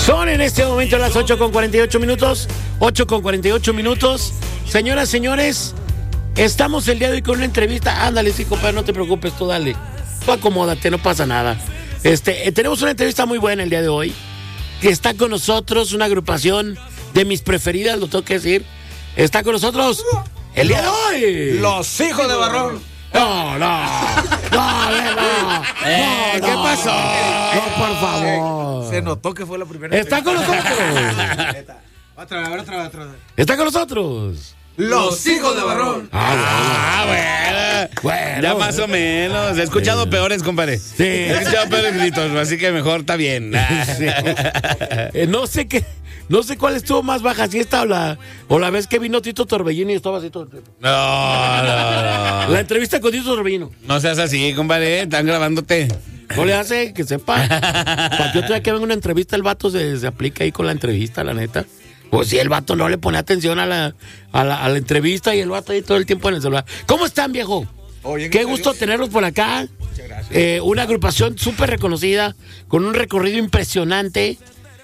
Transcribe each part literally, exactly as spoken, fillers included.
Son en este momento las ocho con cuarenta y ocho minutos. ocho con cuarenta y ocho minutos. Señoras, señores, estamos el día de hoy con una entrevista. Ándale, sí, compadre, no te preocupes, tú dale. Tú acomódate, no pasa nada. Este, eh, tenemos una entrevista muy buena el día de hoy. Que está con nosotros una agrupación de mis preferidas, lo tengo que decir. Está con nosotros el día de hoy. Los Hijos de Barrón. No, no, no, no, no, eh, no, ¿Qué pasó? No, por favor. Se notó que fue la primera. Está con nosotros. Otra vez, otra vez, otra vez. Está con nosotros Los Hijos de Barrón. Ah, bueno. Bueno. Ya más o menos. He escuchado Sí. peores, compadre. Sí. He escuchado peores gritos, así que mejor está bien. Sí. Eh, no sé qué, no sé cuál estuvo más baja, si esta o la, o la vez que vino Tito Torbellino y estaba así todo el tiempo. No, no, no. La entrevista con Tito Torbellino. No seas así, compadre. Están grabándote. No le hace que sepa. Para que otro día que venga una entrevista, el vato se, se aplica ahí con la entrevista, la neta. Pues si el vato no le pone atención a la, a la, a la entrevista y el vato ahí todo el tiempo en el celular. ¿Cómo están, viejo? Oh, bien, Qué gracias. gusto tenerlos por acá. Muchas gracias. Eh, una agrupación súper reconocida, con un recorrido impresionante,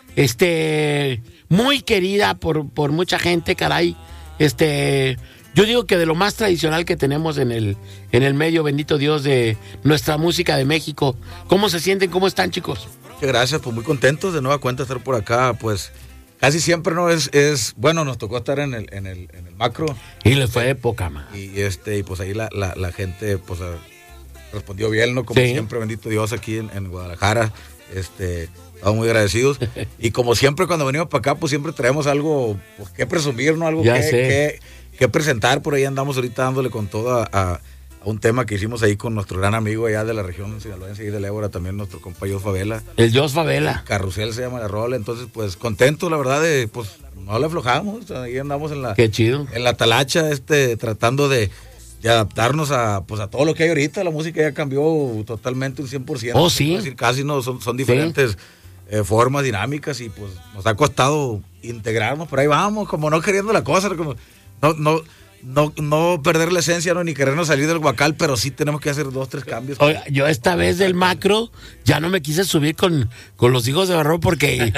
este, muy querida por, por mucha gente, caray. Este, yo digo que de lo más tradicional que tenemos en el, en el medio, bendito Dios, de nuestra música de México. ¿Cómo se sienten? ¿Cómo están, chicos? Muchas gracias, pues muy contentos de nueva cuenta estar por acá, pues casi siempre no es, es bueno, nos tocó estar en el, en el, en el macro Y les fue de poca más. y este, y pues ahí la, la, la gente pues a- respondió bien, ¿no? Como Sí. siempre, bendito Dios, aquí en, en Guadalajara, este, estamos muy agradecidos. Y como siempre cuando venimos para acá, pues siempre traemos algo pues, que presumir, ¿no? Algo Ya que, sé. que, que presentar, por ahí andamos ahorita dándole con todo a, a- a un tema que hicimos ahí con nuestro gran amigo allá de la región sinaloense y del Ébora, también nuestro compañero Favela. El Dios Favela. Carrusel se llama la rola, entonces pues contento la verdad de pues no le aflojamos, ahí andamos en la Qué chido. en la talacha este tratando de, de adaptarnos a pues a todo lo que hay ahorita, la música ya cambió totalmente un cien por ciento. Oh, se sí. puede decir, casi no son, son diferentes eh, formas dinámicas y pues nos ha costado integrarnos, pero ahí vamos, como no queriendo la cosa, como no no no, no perder la esencia, no, ni querernos salir del guacal, pero sí tenemos que hacer dos, tres cambios. Oiga, yo esta vez del macro ya no me quise subir con, con los hijos de Barrón porque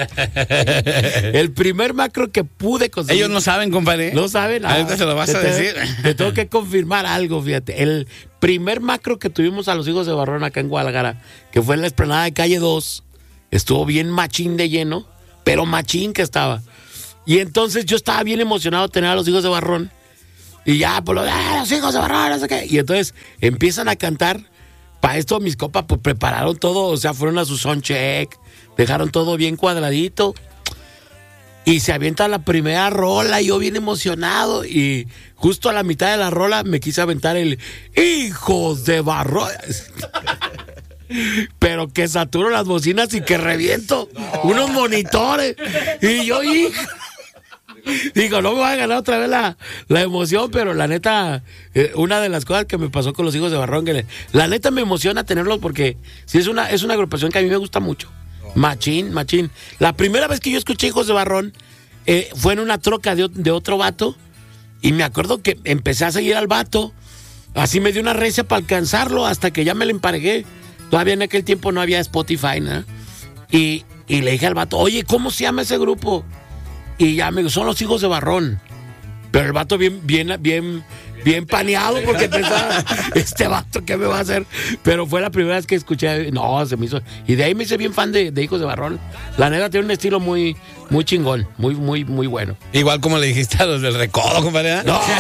el primer macro que pude conseguir. Ellos no saben, compadre. No saben nada. Ahorita se lo vas a Te- decir. Te tengo que confirmar algo, fíjate. El primer macro que tuvimos a los hijos de Barrón acá en Guadalajara, que fue en la explanada de calle dos, estuvo bien machín de lleno, pero machín que estaba. Y entonces yo estaba bien emocionado de tener a los hijos de Barrón. Y ya, pues, lo, ah, los hijos de Barrón, no sé qué. Y entonces empiezan a cantar. Para esto mis copas pues prepararon todo, o sea, fueron a su soundcheck, dejaron todo bien cuadradito. Y se avienta la primera rola, y yo bien emocionado. Y justo a la mitad de la rola me quise aventar el Hijos de Barrón. Pero que saturo las bocinas y que reviento unos monitores. Y yo, hijo. Digo, no me voy a ganar otra vez la, la emoción, pero la neta, eh, una de las cosas que me pasó con los hijos de Barrón, que le- la neta me emociona tenerlos porque sí es una, es una agrupación que a mí me gusta mucho. Machín, machín. La primera vez que yo escuché Hijos de Barrón eh, fue en una troca de, o- de otro vato y me acuerdo que empecé a seguir al vato. Así me dio una recia para alcanzarlo hasta que ya me le emparejé. Todavía en aquel tiempo no había Spotify, ¿no? Y, y le dije al vato, oye, ¿cómo se llama ese grupo? Y ya me dijo, son los Hijos de Barrón. Pero el vato bien, bien, bien, bien paneado porque pensaba, este vato, ¿qué me va a hacer? Pero fue la primera vez que escuché, no, se me hizo. Y de ahí me hice bien fan de, de Hijos de Barrón. La neta tiene un estilo muy, muy chingón, muy, muy, muy bueno. Igual como le dijiste a los del recodo, compadre. ¿eh? No,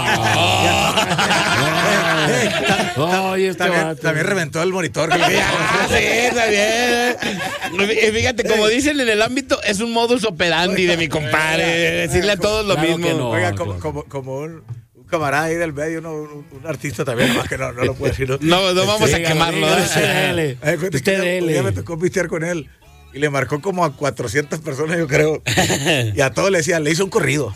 oye, este También, vato. también reventó el monitor. Que le dije, Ah, sí, está bien. Y fíjate, como dicen en el ámbito, es un modus operandi de mi compadre. Decirle a todos lo Claro mismo. que no. Oiga, como, como, como un, un camarada ahí del medio, ¿no? un, un artista también, más que no, no lo puedo decir. ¿no? No, no vamos a Dígalo, quemarlo. dígalo, ¿eh? usted dele. Ay, cuenta que Usted un día- un día me dele. tocó pistear con él y le marcó como a cuatrocientas personas, yo creo. Y a todos le decía, le hizo un corrido.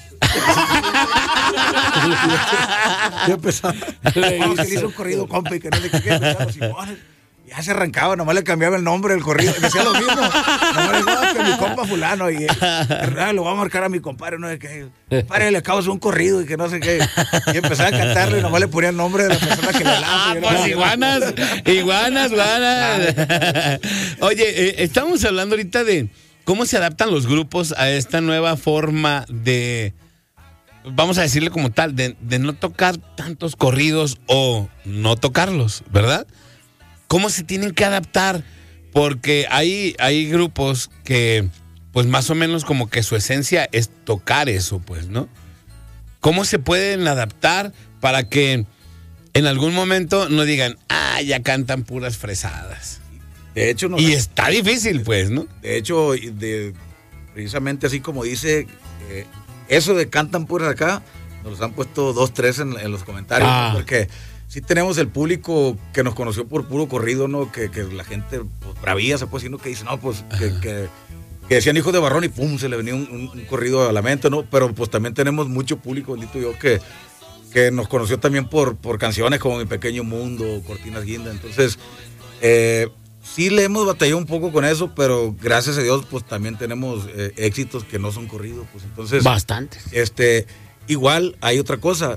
Yo empezaba, Le no, que hizo- le hizo un corrido, compa, y que no sé qué, que empezaba los Simones. Ya se arrancaba, nomás le cambiaba el nombre del corrido. Decía lo mismo. Nomás le decía, que mi compa fulano. Y ah, lo voy a marcar a mi compadre, no sé qué. Párale, acabo de un corrido y que no sé qué. Y empezaba a cantarle y nomás le ponía el nombre de la persona que le hablaba. Ah, Y yo, pues no, iguanas, iguanas, iguanas. Oye, eh, estamos hablando ahorita de, ¿cómo se adaptan los grupos a esta nueva forma de, vamos a decirle como tal, de, de no tocar tantos corridos o no tocarlos, ¿verdad? ¿Cómo se tienen que adaptar? Porque hay, hay grupos que, pues más o menos como que su esencia es tocar eso, pues, ¿no? ¿Cómo se pueden adaptar para que en algún momento no digan, ah, ya cantan puras fresadas? De hecho, no. Y está difícil, pues, ¿no? De hecho, de, precisamente así como dice, eh, eso de cantan puras acá, nos los han puesto dos, tres en, en los comentarios, Ah. ¿no? Porque sí tenemos el público que nos conoció por puro corrido, ¿no? Que, que la gente, pues, bravía, se puede decir, ¿no? Que dice, no, pues, que, que, que decían hijos de Barrón y pum, se le venía un, un, un corrido a la mente, ¿no? Pero pues también tenemos mucho público, bendito yo, que, que nos conoció también por, por canciones como Mi Pequeño Mundo, Cortinas Guinda. Entonces, eh, sí le hemos batallado un poco con eso, pero gracias a Dios, pues también tenemos eh, éxitos que no son corridos, pues entonces... Bastantes. Este, igual hay otra cosa,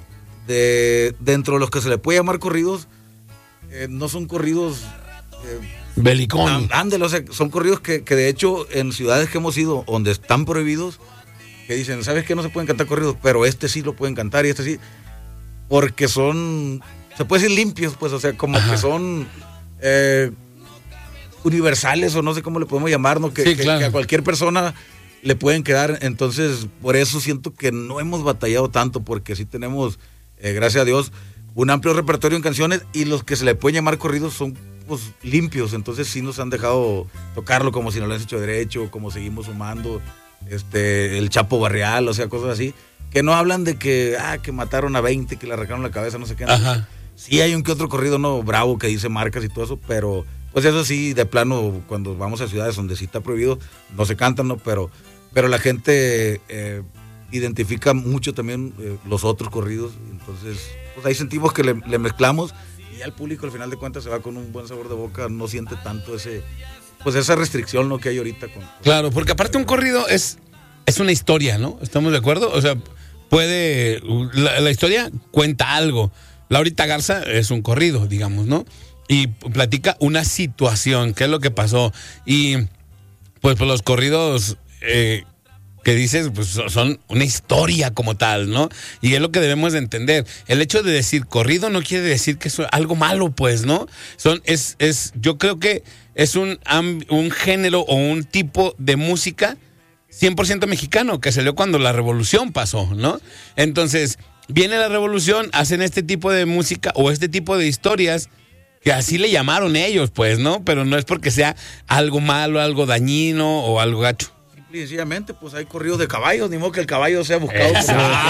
de dentro de los que se le puede llamar corridos, eh, no son corridos... Eh, Belicón. Ándale, o sea, son corridos que, que de hecho en ciudades que hemos ido, donde están prohibidos, que dicen, ¿sabes qué? No se pueden cantar corridos, pero este sí lo pueden cantar y este sí, porque son, se puede decir limpios, pues, o sea, como Ajá. que son eh, universales o no sé cómo le podemos llamar, ¿no? Que, sí, que, claro. que a cualquier persona le pueden quedar, entonces por eso siento que no hemos batallado tanto, porque sí tenemos, eh, gracias a Dios, un amplio repertorio en canciones y los que se le pueden llamar corridos son pues limpios, entonces sí nos han dejado tocarlo como si no lo han hecho derecho, como seguimos sumando, este, el Chapo Barrial, o sea, cosas así, que no hablan de que, ah, que mataron a veinte, que le arrancaron la cabeza, no sé qué. Ajá. Sí hay un que otro corrido, no, bravo, que dice marcas y todo eso, pero pues eso sí, de plano, cuando vamos a ciudades donde sí está prohibido, no se cantan, ¿no? Pero, pero la gente eh, identifica mucho también eh, los otros corridos, entonces, pues ahí sentimos que le, le mezclamos. Y al público al final de cuentas se va con un buen sabor de boca, no siente tanto ese, pues esa restricción, ¿no? Que hay ahorita con, con claro, porque aparte un corrido es, es una historia, ¿no? ¿Estamos de acuerdo? O sea, puede, la, la historia cuenta algo. Laurita Garza es un corrido, digamos, ¿no? Y platica una situación, qué es lo que pasó. Y pues, pues los corridos eh, que dices, pues son una historia como tal, ¿no? Y es lo que debemos de entender. El hecho de decir corrido no quiere decir que es algo malo, pues, ¿no? Son, es, es, yo creo que es un, un género o un tipo de música cien por ciento mexicano que salió cuando la revolución pasó, ¿no? Entonces, viene la revolución, hacen este tipo de música o este tipo de historias que así le llamaron ellos, pues, ¿no? Pero no es porque sea algo malo, algo dañino o algo gacho. Y sencillamente, pues hay corridos de caballos, ni modo que el caballo sea buscado. Por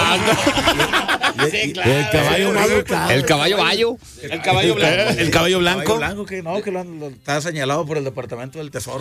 sí, claro. El caballo más buscado. El caballo bayo. El caballo blanco. El caballo blanco. El caballo blanco que no, que lo, lo está señalado por el Departamento del Tesoro.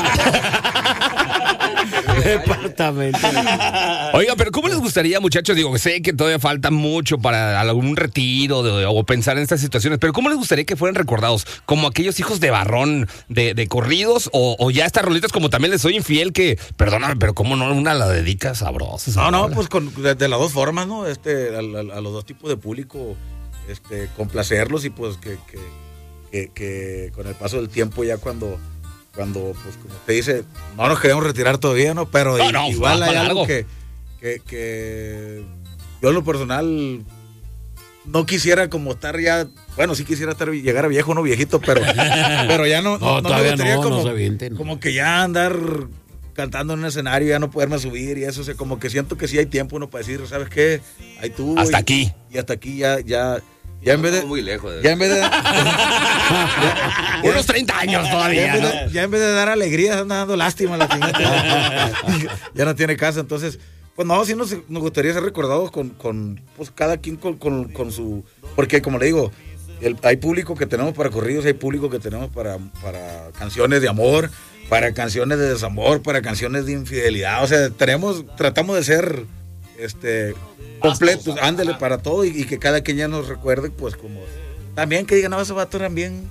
Departamento. Oiga, pero ¿cómo les gustaría, muchachos? Digo, sé que todavía falta mucho para algún retiro de, o pensar en estas situaciones, pero ¿cómo les gustaría que fueran recordados? ¿Como aquellos hijos de Barrón de, de corridos? O, ¿O ya estas rolitas como También Les Soy Infiel que, perdóname, pero ¿cómo no una la dedica sabrosa? No, no, pues con, de, de las dos formas, ¿no? Este, a, a, a los dos tipos de público, este, complacerlos y pues que, que, que, que con el paso del tiempo ya cuando... Cuando, pues, como te dice, no nos queremos retirar todavía, ¿no? Pero no, no, igual hay largo. algo que, que, que yo en lo personal no quisiera como estar ya, bueno, sí quisiera estar llegar a viejo, no viejito, pero, pero ya no, No, no, no todavía me gustaría no, como, no se avienten. como que ya andar cantando en un escenario, ya no poderme subir y eso, o sea, como que siento que sí hay tiempo uno para decir, ¿sabes qué? Ahí tú. Hasta y, aquí. Y hasta aquí ya, ya. Ya en vez de. Muy lejos. De... Ya en vez de. ya, Unos treinta años todavía. Ya en, ¿no? de, ya en vez de dar alegría, anda dando lástima la chingada. Ya no tiene casa. Entonces, pues no, sí nos, nos gustaría ser recordados con, con pues cada quien con, con, con su. Porque, como le digo, el, hay público que tenemos para corridos, hay público que tenemos para, para canciones de amor, para canciones de desamor, para canciones de infidelidad. O sea, tenemos, tratamos de ser. Este. completos, ándele para todo y, y que cada quien ya nos recuerde, pues como también que digan, no, esos vatos eran bien.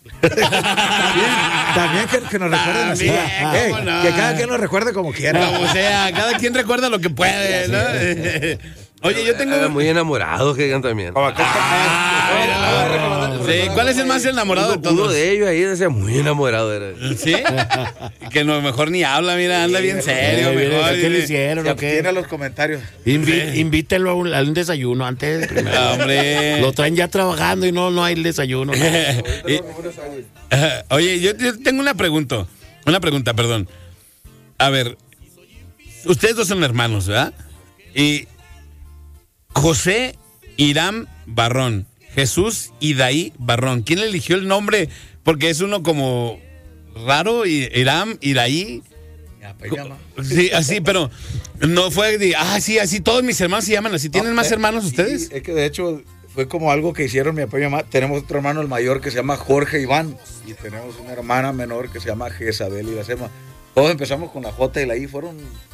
También que, que nos recuerden así. Bien, Hey, no. que cada quien nos recuerde como quiera. Como sea, cada quien recuerda lo que puede, ¿no? Oye, yo tengo... Eh, muy enamorado que digan también. Como acá Ah, sí, ¿cuál es el más enamorado de Uno, uno todos? de ellos ahí decía muy enamorado. Era. ¿Sí? Que no, mejor ni habla, mira, anda bien serio. Eh, Mejor, ¿Qué le dice. hicieron Se o qué? abstiene a los comentarios. Invi- invítenlo a un, a un desayuno antes. primero. Ah, hombre. Lo traen ya trabajando y no, no hay desayuno. Y- Ajá. Oye, yo, yo tengo una pregunta. Una pregunta, perdón. A ver, ustedes dos son hermanos, ¿verdad? Y José Irán Barrón, Jesús Idaí Barrón. ¿Quién le eligió el nombre? Porque es uno como raro, y Irán, Idaí. Ya, pues, llama. Sí, así, pero no fue de, ah, sí, así todos mis hermanos se llaman así. ¿Tienen No, más eh, hermanos sí, ustedes? es que de hecho fue como algo que hicieron mi papá y mi mamá. Tenemos otro hermano, el mayor, que se llama Jorge Iván. Y tenemos una hermana menor que se llama Jezabel Iracema. Todos empezamos con la J y la I. Fueron...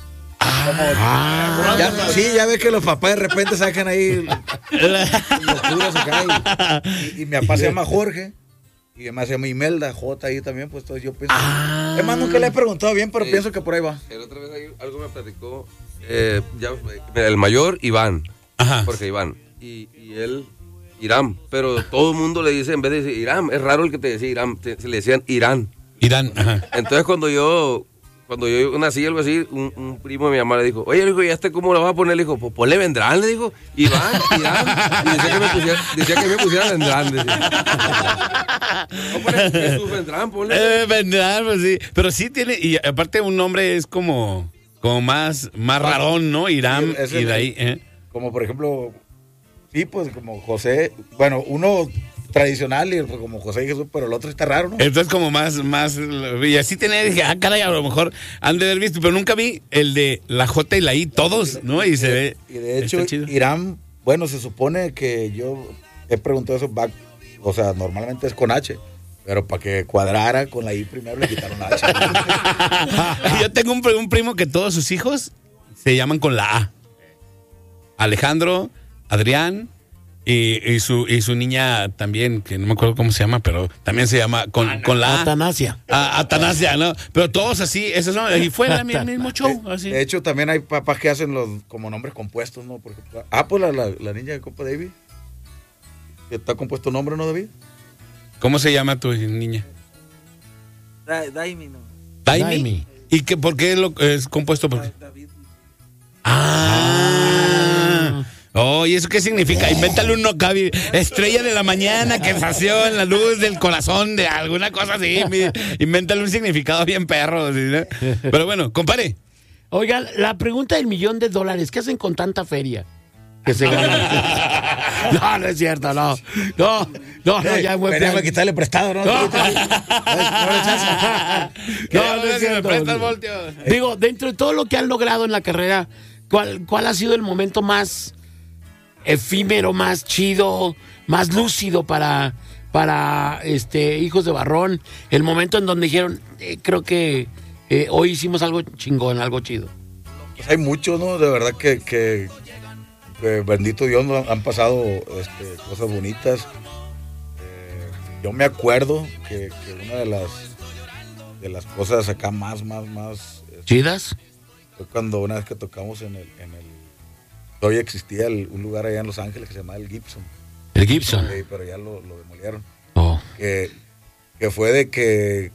Ah, Ya, sí, ya ves que los papás de repente sacan ahí locuras acá. Y, y mi papá se llama Jorge. Y mi mamá se llama Imelda, J ahí también. Pues entonces yo pienso... Ah. Es más, nunca le he preguntado bien, pero Sí. pienso que por ahí va. El otra vez ahí algo me platicó. Eh, ya, mira, el mayor, Iván. Ajá. Jorge Iván. Y, y él, Irán. Pero todo el mundo le dice, en vez de decir Irán, es raro el que te decía Irán. te- se le decían Irán. Irán, ajá. Entonces cuando yo cuando yo nací, algo así, un, un primo de mi mamá le dijo, oye, le dijo, ¿y este cómo lo vas a poner? Le dijo, pues ponle Vendrán, le dijo, Iván, Irán. Y decía que me pusiera, decía que me pusiera Vendrán. Decía. No, ponle Jesús Vendrán, ponle. Eh, vendrán, pues sí. Pero sí tiene, y aparte un nombre es como, como más, más rarón, ¿no? Irán, Sí, ese y de ahí, ¿eh? Como por ejemplo, sí, pues como José, bueno, uno tradicional y pues, como José y Jesús, pero el otro está raro, ¿no? Entonces como más, más, y así tenía, dije, ah, caray, a lo mejor han de haber visto, pero nunca vi el de la J y la I, todos, ¿no? Y se ve. Y de hecho, está chido. Irán, bueno, se supone que yo he preguntado eso, va, o sea, normalmente es con H, pero para que cuadrara con la I primero le quitaron la H. Yo tengo un, pri- un primo que todos sus hijos se llaman con la A. Alejandro, Adrián y, y su y su niña también, que no me acuerdo cómo se llama, pero también se llama con, con la A. Atanasia. A- Atanasia, ¿no? Pero todos así, esos son, y fue el mismo show, así. De hecho, también hay papás que hacen los como nombres compuestos, ¿no? Porque, ah, pues la, la, la niña de compa David, que está compuesto nombre, ¿no, David? ¿Cómo se llama tu niña? Da- Daimi, no. Daimi. Daimi. ¿Y que, por qué lo, es compuesto por qué? David. Ah. Oh, ¿y eso qué significa? Invéntale un nocabi, estrella de la mañana que nació en la luz del corazón de alguna cosa así. mi- Invéntale un significado bien perro. ¿Sí, no? Pero bueno, compare. Oiga, la pregunta del millón de dólares, ¿qué hacen con tanta feria? Que se gana. No, no es cierto, no. No, no, no, ya buen Veníamos plan. a quitarle prestado, ¿no? No. No, le echas. No, no es Si me cierto. prestas, volteo. Digo, dentro de todo lo que han logrado en la carrera, ¿cuál, cuál ha sido el momento más efímero, más chido, más lúcido para, para este Hijos de Barrón? El momento en donde dijeron, eh, creo que eh, hoy hicimos algo chingón, algo chido. Pues hay muchos, ¿no? De verdad que, que, que bendito Dios, ¿no? Han pasado este, cosas bonitas. Eh, yo me acuerdo que, que una de las de las cosas acá más, más, más este, ¿Chidas? fue cuando una vez que tocamos en el, en el todavía existía el- un lugar allá en Los Ángeles que se llamaba el Gibson, El Gibson. eh, pero ya lo, lo demolieron. Oh. Que, que fue de que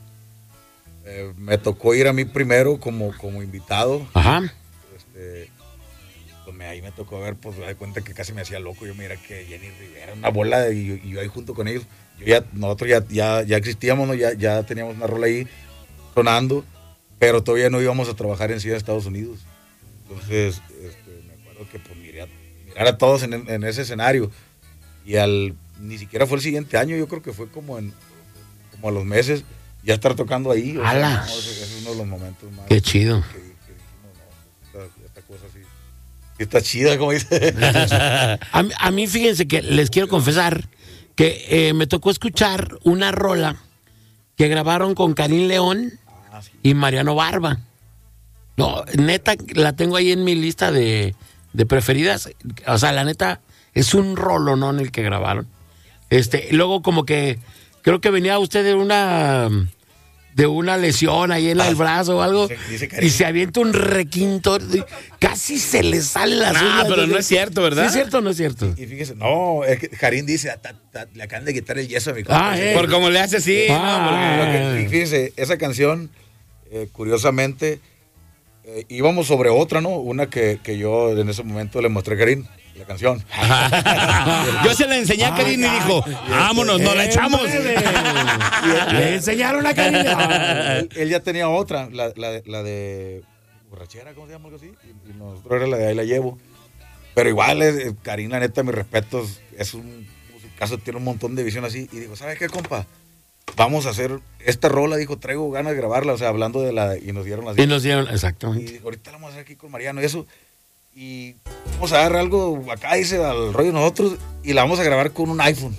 eh, me tocó ir a mí primero como, como invitado. Ajá. Este, pues me, ahí me tocó ver, pues me di cuenta que casi me hacía loco. Yo mira que Jenny Rivera, una bola, de- y, yo- y yo ahí junto con ellos. Yo ya, nosotros ya, ya, ya existíamos, ¿no? ya, ya teníamos una rola ahí sonando, pero todavía no íbamos a trabajar en sí en Estados Unidos. Entonces, este, me acuerdo que pues miré a, mirar a todos en, en ese escenario. Y al, ni siquiera fue el siguiente año, yo creo que fue como en como a los meses, ya estar tocando ahí. O sea, ¡Hala! no, ese, ese es uno de los momentos más. Qué chido. Que, que dijimos, no, esta, esta cosa sí, sí está chida, como dice. A, mí- a mí, fíjense que les quiero confesar que eh, me tocó escuchar una rola que grabaron con Karim León Ah, sí. y Mariano Barba. No, neta, la tengo ahí en mi lista de, de preferidas. O sea, la neta, es un rolo, ¿no? En el que grabaron. Este, y luego como que, creo que venía usted de una, de una lesión ahí en el brazo o algo, Dice- dice Karim. y se avienta un requinto, casi se le sale la Ah, pero no es cierto, ¿verdad? ¿Sí es cierto o no es cierto? Y fíjese, no, es que Karim dice, "Ah, ta- ta- le acaban de quitar el yeso a mi compa". Ah, eh. Por como le hace así, Ah. ¿no? Lo que- fíjese, esa canción, eh, curiosamente, eh, íbamos sobre otra, ¿no? Una que, que yo en ese momento le mostré a Karim, la canción. Yo se la enseñé a Karim y dijo, vámonos, nos la echamos. Le enseñaron a Karina. él, él ya tenía otra, la, la, la de borrachera, ¿cómo se llama algo así? Y, y nosotros era la de ahí la llevo. Pero igual, eh, Karim, la neta, mis respetos, es un musicazo, tiene un montón de visión así. Y digo, ¿sabes qué, compa? Vamos a hacer esta rola, dijo, traigo ganas de grabarla, o sea, hablando de la, y nos dieron las Y nos dieron, exactamente. y digo, ahorita la vamos a hacer aquí con Mariano y eso. Y vamos a dar algo acá, dice, al rollo nosotros, y la vamos a grabar con un iPhone.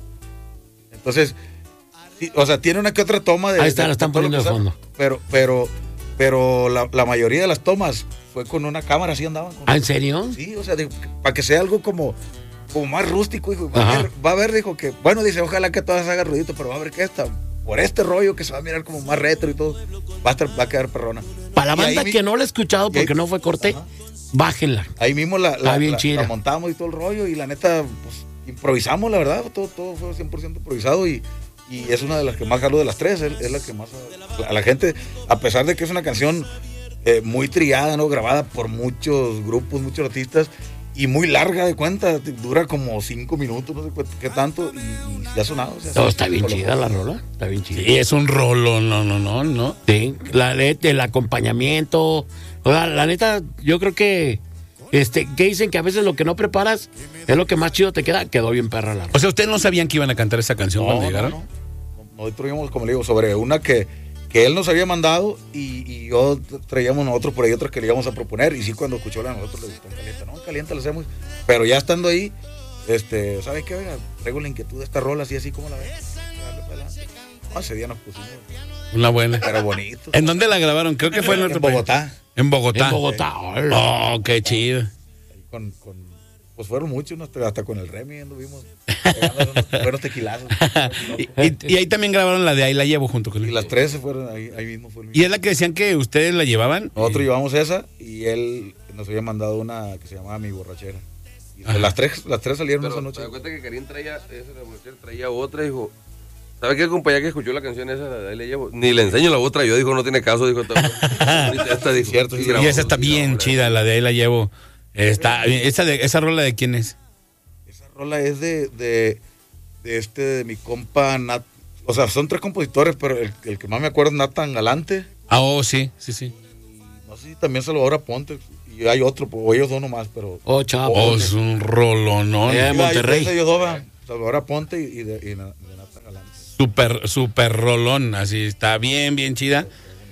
Entonces, sí, o sea, tiene una que otra toma de. Ahí está, de- la están de todo lo poniendo que de sabe, fondo. Pero, pero, pero la, la mayoría de las tomas fue con una cámara, así andaban. Con ¿Ah, en serio? Sí, o sea, digo, para que sea algo como, como más rústico, dijo. Va a, Ajá. ver, va a ver, dijo que, bueno, dice, ojalá que todas hagan ruidito, pero va a ver que esta, por este rollo que se va a mirar como más retro y todo, va a, estar, va a quedar perrona. Para la Y ahí banda mi- que no la ha escuchado y ahí- porque no fue corte, Ajá. bájenla. Ahí mismo la, la, Está bien la- chida. la montamos y todo el rollo, y la neta, pues, improvisamos, la verdad, todo, todo fue cien por ciento improvisado, y, y es una de las que más jalo de las tres, es, es la que más a la, a la gente, a pesar de que es una canción eh, muy trillada, ¿no? Grabada por muchos grupos, muchos artistas, y muy larga de cuenta, dura como cinco minutos, no sé cu- qué tanto, y, y ya ha sonado. O sea, Todo sí, está bien por lo- chida la rola, está bien chida. Sí, es un rolo, no, no, no, no. Sí, la neta, el acompañamiento. O sea, la neta, yo creo que este, que dicen que a veces lo que no preparas es lo que más chido te queda. Quedó bien perra la rola. O sea, ¿ustedes no sabían que iban a cantar esa canción No, cuando no, llegaron? no. Nosotros íbamos, como le digo, sobre una que, que él nos había mandado, y, y yo traíamos nosotros por ahí otras que le íbamos a proponer, y sí, cuando escuchó la de nosotros le gustó en caliente, no, en caliente la hacemos, pero ya estando ahí, este, ¿sabes qué? Oiga, traigo la inquietud de esta rola, así, así como la ves. Dale para adelante. No, ese día nos pusimos, Una buena. pero bonito. ¿En dónde la grabaron? Creo que fue en, En otro país. Bogotá. En Bogotá. En Bogotá. Oh, qué chido. Ahí Con, con, pues fueron muchos, ¿no? hasta con el Remy anduvimos pegando unos buenos tequilazos. Y, y- y ahí también grabaron la de Ahí la llevo junto con Y él. las tres se fueron ahí, ahí mismo. Fue el Y es la que decían que ustedes la llevaban. Nosotros llevamos esa, y él nos había mandado una que se llamaba Mi Borrachera. Y pues Ajá. las tres, las tres salieron Pero esa te noche. das cuenta que Karim traía, esa la mujer traía otra, dijo, ¿sabe qué compañía que escuchó la canción esa? La de Ahí le llevo. Ni le enseño la otra, yo dijo, no tiene caso, dijo. Ahorita esta dijo. Cierto, sí, grabó, Y esa está sí, bien grabó, chida, la de Ahí la llevo. Está, esa, de, ¿Esa rola de quién es? Esa rola es de, de, de este, de mi compa Nat. O sea, son tres compositores, pero el, el que más me acuerdo es Nathan Galante. Ah, oh, sí, sí, sí. Y no sé si también Salvador Aponte. Y hay otro, pues, o ellos dos nomás, pero. Oh, chavo. Oh, es un rolo, ¿no? Eh, Sí, Monterrey. hay- ellos dos, va, Salvador Aponte y de, y de Nathan Galante. Súper, súper rolón, así está bien, bien chida.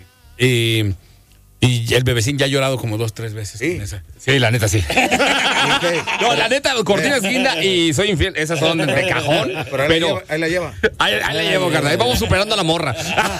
Y, y el bebecín ya ha llorado como dos, tres veces Sí. con esa. Sí, la neta sí. No, la neta, Cortina es linda y soy infiel. Esas son de cajón. Pero ahí, Pero, la lleva, ahí la lleva. Ahí, ahí la llevo, carnal. Ahí vamos superando a la morra.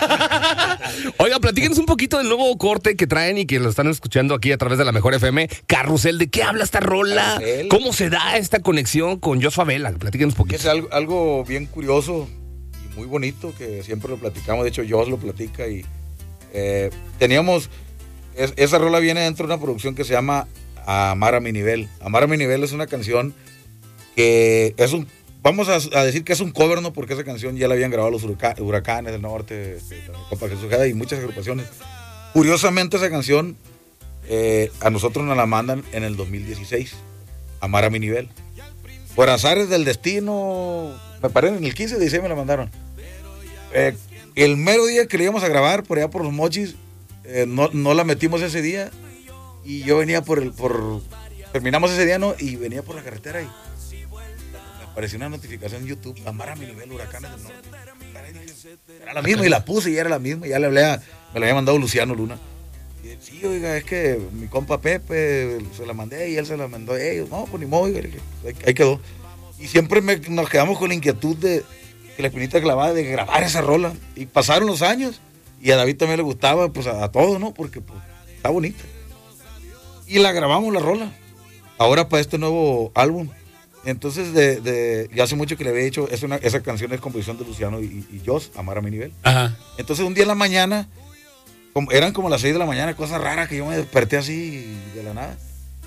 Oiga, platíquenos un poquito del nuevo corte que traen y que lo están escuchando aquí a través de la Mejor F M. Carrusel, ¿de qué habla esta rola? Carrusel. ¿Cómo se da esta conexión con Joshua Vela? Platíquenos un poquito. Es algo, algo bien curioso y muy bonito que siempre lo platicamos. De hecho, Joss lo platica. Y eh, teníamos. Es, esa rola viene dentro de una producción que se llama Amar a mi nivel. Amar a mi nivel es una canción que es un. Vamos a, a decir que es un cover, ¿no? Porque esa canción ya la habían grabado los huraca- Huracanes del Norte, este, la Copa Jesús Ojeda y muchas agrupaciones. Curiosamente, esa canción eh, a nosotros nos la mandan en el dos mil dieciséis. Amar a mi nivel. Por azares del destino, me parece en el quince de diciembre me la mandaron. Eh, el mero día que le íbamos a grabar, por allá por los Mochis, eh, no, no la metimos ese día. Y yo venía por el. por Terminamos ese día, ¿no? Y venía por la carretera y me apareció una notificación en YouTube: Amar a mi nivel, Huracanes del Norte. Caray, dije, era la misma, y la puse y era la misma. Y ya le hablé a, me la había mandado Luciano Luna. Y dije, sí, oiga, es que mi compa Pepe se la mandé y él se la mandó a ellos. No, pues ni modo, oiga, ahí, ahí quedó. Y siempre me, nos quedamos con la inquietud de que la espinita clavada de grabar esa rola. Y pasaron los años y a David también le gustaba, pues a, a todos, ¿no? Porque pues, está bonita. Y la grabamos la rola. Ahora para este nuevo álbum Entonces, de, de, ya hace mucho que le había dicho, es una, esa canción es composición de Luciano y, y Jos, Amar a mi nivel. Ajá. Entonces, un día en la mañana, como, eran como las seis de la mañana, cosas raras que yo me desperté así de la nada.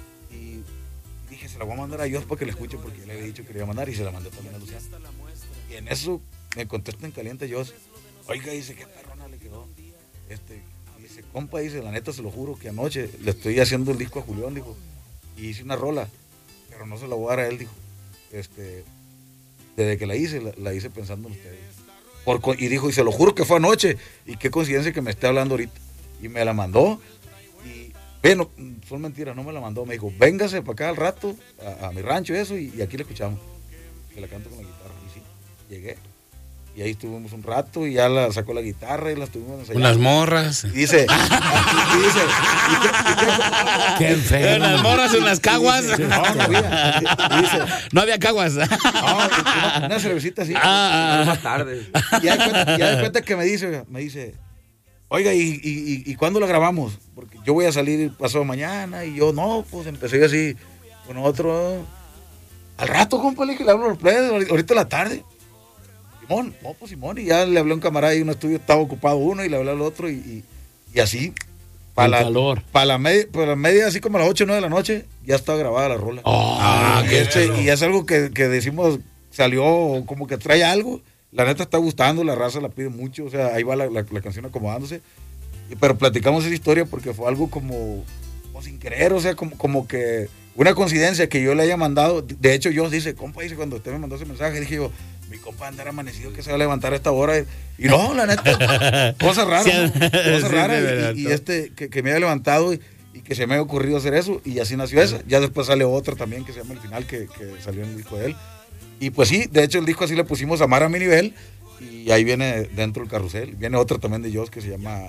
Y dije, se la voy a mandar a Jos para que la escuche, porque yo le había dicho que le iba a mandar y se la mandé también a Luciano. Y en eso me contesta en caliente Jos, oiga, dice, qué perrona le quedó. Este, dice, compa, dice, la neta se lo juro que anoche le estoy haciendo el disco a Julián, dijo, y hice una rola, pero no se la voy a dar a él, dijo. Este, desde que la hice, la, la hice pensando en ustedes. Por, y dijo, y se lo juro que fue anoche, y qué coincidencia que me esté hablando ahorita. Y me la mandó, y, bueno, son mentiras, no me la mandó, me dijo, véngase para acá al rato, a, a mi rancho, eso, y, y aquí la escuchamos. Que la canto con la guitarra, y sí, llegué. Y ahí estuvimos un rato y ya la sacó la guitarra y la estuvimos ensayando. Unas morras. Y dice, y dice, y que, y que, Qué feo. Unas morras, unas caguas. y dice, no, no había. Y dice, No había caguas. no, una, una cervecita así. Ah, ah, Más tarde. Y ya de cuenta, ya de cuenta que me dice, oiga, me dice, oiga, ¿y, y, y cuándo la grabamos? Porque yo voy a salir pasado mañana. Y yo, no, pues empecé así con otro. Al rato, compa, le dije, le hablo a los players, ahorita en la tarde. Simón, no, pues Simón, y ya le hablé a un camarada y un estudio estaba ocupado uno y le hablé al otro y, y, y así. Para la, calor. Para la, media, para la media, así como a las ocho o nueve de la noche, ya estaba grabada la rola. Oh, Ah, y, qué este, y es algo que, que decimos, salió como que trae algo, la neta está gustando, la raza la pide mucho, o sea, ahí va la, la, la canción acomodándose. Y, pero platicamos esa historia porque fue algo como, como sin querer, o sea, como, como que una coincidencia que yo le haya mandado. De hecho, yo dice, compa, dice, cuando usted me mandó ese mensaje, dije yo, mi compa andar amanecido que se va a levantar a esta hora. Y no, la neta, cosas raras, Sí, ¿no? Cosas sí, raras. de Y- verdad. y, y este, que, que me había levantado y, y que se me había ocurrido hacer eso. Y así nació esa. Ya después sale otra también que se llama El Final, que, que salió en el disco de él. Y pues sí, de hecho el disco así le pusimos Amar a mi nivel. Y ahí viene dentro el carrusel. Viene otra también de Jos que se llama.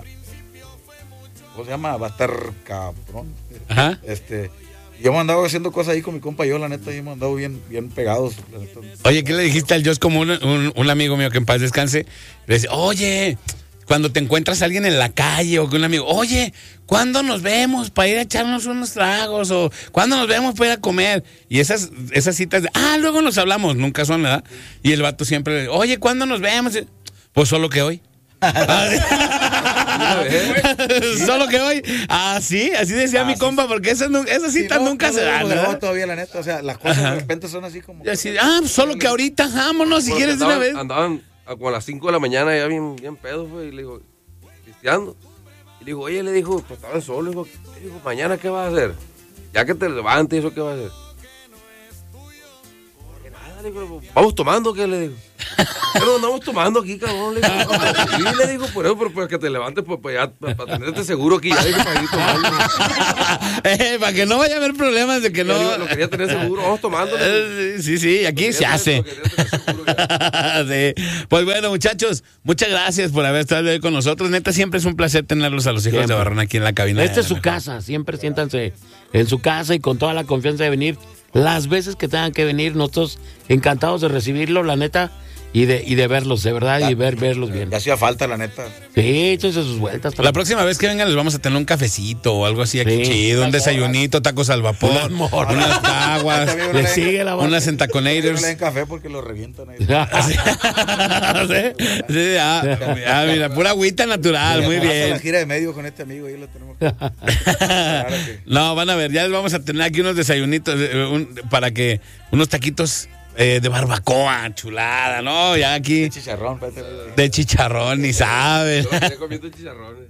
¿Cómo se llama? Va a estar cabrón. Ajá. Este. Yo me andaba haciendo cosas ahí con mi compa, yo la neta, yo me andaba bien, bien pegados. La neta. Oye, ¿qué le dijiste al Jos? Como un, un, un amigo mío que en paz descanse, le dice, oye, cuando te encuentras a alguien en la calle o con un amigo, oye, ¿cuándo nos vemos para ir a echarnos unos tragos? O ¿cuándo nos vemos para ir a comer? Y esas, esas citas de, ah, luego nos hablamos, nunca son, ¿verdad? Y el vato siempre, oye, ¿cuándo nos vemos? Pues solo que hoy. Solo que hoy. Ah, sí, así decía Ah, mi sí, compa, porque esas, nu- esas Sí, citas no, nunca no se lo dan, hemos grabado ¿verdad? todavía, la neta, o sea, las cosas de repente son así como. Y así, ah, solo que ahorita, vámonos si Porque quieres de una andaban, vez. Andaban a como a las cinco de la mañana ya bien, bien pedos, güey, y le digo, cristiano. Y le digo, oye, le dijo, pues estaban solos, le digo, le digo, mañana qué vas a hacer? Ya que te levantes, ¿eso qué vas a hacer? Que nada, le digo, vamos tomando, ¿qué le digo? Pero andamos tomando aquí, cabrón, le digo. Sí, le digo, por eso, pero para que te levantes, pues, para, ya, para, para tenerte seguro aquí, ya, digo, para ir tomando. Eh, para que no vaya a haber problemas de que Yo no. digo, lo quería tener seguro, vamos tomando. le digo. Eh, Sí, sí, aquí Lo se quería hace. tener- lo quería tener seguro ya. Sí. Pues bueno, muchachos, muchas gracias por haber estado hoy con nosotros. Neta, siempre es un placer tenerlos a los hijos Siempre. de Barrón aquí en la cabina. Esta es de su la mejor. casa, siempre siéntanse en su casa y con toda la confianza de venir las veces que tengan que venir. Nosotros encantados de recibirlo, la neta, y de, y de verlos, de verdad, y ver, verlos bien. Ya hacía falta, la neta. Sí, échense sus vueltas. La próxima vez que vengan les vamos a tener un cafecito o algo así aquí Sí. chido, un desayunito, tacos al vapor, Unas morras. unas caguas, También Le una- sigue la unas No le entaconators. den café porque lo revientan ahí. Sí, sí, ah, ah, mira, pura agüita natural, muy Vamos a bien. la gira de medio con este amigo, ahí lo tenemos. que- Claro que- No, van a ver, ya les vamos a tener aquí unos desayunitos eh, un- para que unos taquitos eh, de barbacoa, chulada, ¿no? Ya aquí Chicharrón, espérate. de chicharrón, ni saben. Yo me quedé comiendo chicharrones.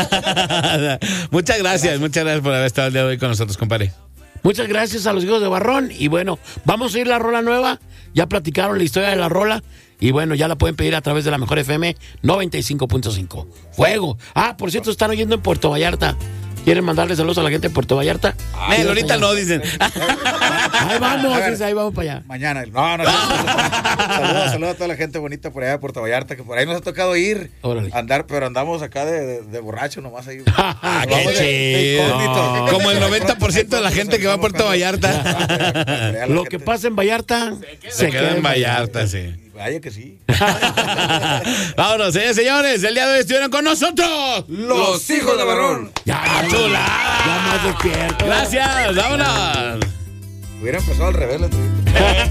Muchas gracias, muchas gracias por haber estado el día de hoy con nosotros, compadre. Muchas gracias a los hijos de Barrón. Y bueno, vamos a ir a la rola nueva. Ya platicaron la historia de la rola. Y bueno, ya la pueden pedir a través de la Mejor F M noventa y cinco punto cinco. Fuego. Ah, por cierto, están oyendo en Puerto Vallarta. ¿Quieren mandarle saludos a la gente de Puerto Vallarta? Nel, ahorita no, dicen. Ahí vamos, A ver. dice, ahí vamos para allá. Mañana. No, no, no. Saludos, saludos a toda la gente bonita por allá de Puerto Vallarta, que por ahí nos ha tocado ir. Órale. Andar, pero andamos acá de, de, de borracho nomás ahí. Ah, Vamos qué de- de chido. incógnito. Como el noventa por ciento de la gente que va a Puerto Vallarta. Lo que pasa en Vallarta Se queda en Vallarta, sí. Vaya que sí. Vámonos, señores, señores. El día de hoy estuvieron con nosotros. Los hijos de Barrón. Ya, chulada. ya más despierto. Gracias, vámonos. Hubiera empezado al revés la entrevista.